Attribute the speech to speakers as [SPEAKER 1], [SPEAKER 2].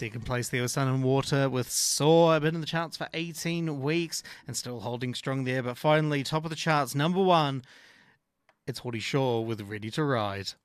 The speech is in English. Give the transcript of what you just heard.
[SPEAKER 1] Second place there was Sun and Water with Soar. Been in the charts for 18 weeks and still holding strong there. But finally, top of the charts, number one, it's Haughty Shore with Ready to Ride.